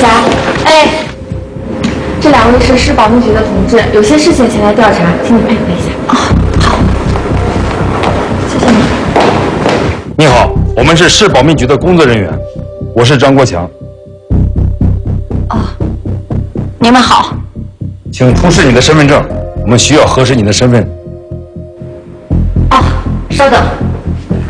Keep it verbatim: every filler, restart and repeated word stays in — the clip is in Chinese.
霞，哎，这两位是市保密局的同志，有些事情前来调查，请你配合一下。哦，好，谢谢你。 你好，我们是市保密局的工作人员，我是张国强。 哦，你们好， 请出示你的身份证，我们需要核实你的身份。 哦，稍等。